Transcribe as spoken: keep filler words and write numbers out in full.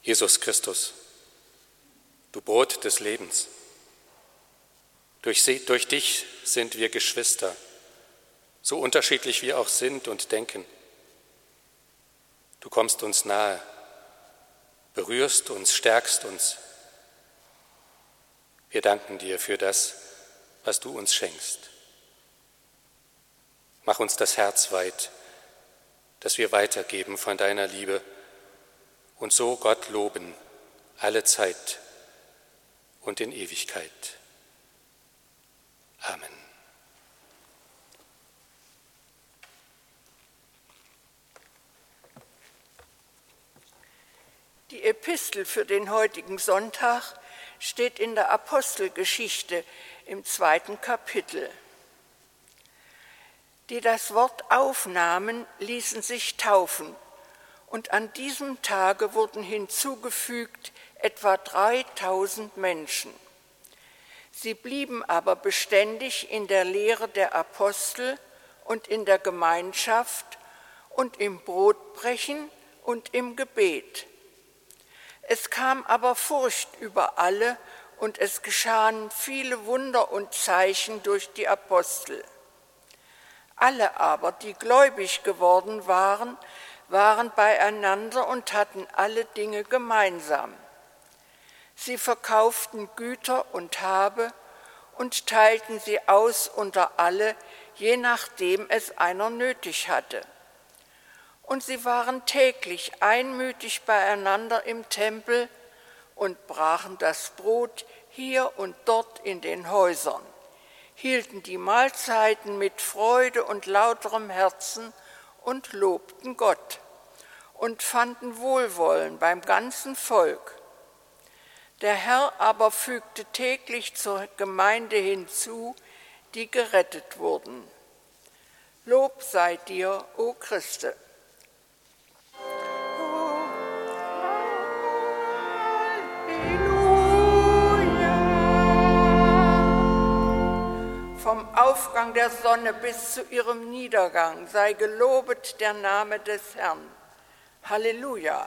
Jesus Christus, du Brot des Lebens. Durch, sie, durch dich sind wir Geschwister, so unterschiedlich wir auch sind und denken. Du kommst uns nahe, berührst uns, stärkst uns. Wir danken dir für das, was du uns schenkst. Mach uns das Herz weit, dass wir weitergeben von deiner Liebe und so Gott loben, alle Zeit und in Ewigkeit. Amen. Die Epistel für den heutigen Sonntag steht in der Apostelgeschichte im zweiten Kapitel. Die das Wort aufnahmen, ließen sich taufen, und an diesem Tage wurden hinzugefügt etwa dreitausend Menschen. Sie blieben aber beständig in der Lehre der Apostel und in der Gemeinschaft und im Brotbrechen und im Gebet. Es kam aber Furcht über alle, und es geschahen viele Wunder und Zeichen durch die Apostel. Alle aber, die gläubig geworden waren, waren beieinander und hatten alle Dinge gemeinsam. Sie verkauften Güter und Habe und teilten sie aus unter alle, je nachdem es einer nötig hatte. Und sie waren täglich einmütig beieinander im Tempel und brachen das Brot hier und dort in den Häusern, hielten die Mahlzeiten mit Freude und lauterem Herzen und lobten Gott und fanden Wohlwollen beim ganzen Volk. Der Herr aber fügte täglich zur Gemeinde hinzu, die gerettet wurden. Lob sei dir, o Christe. Vom Aufgang der Sonne bis zu ihrem Niedergang sei gelobet der Name des Herrn. Halleluja.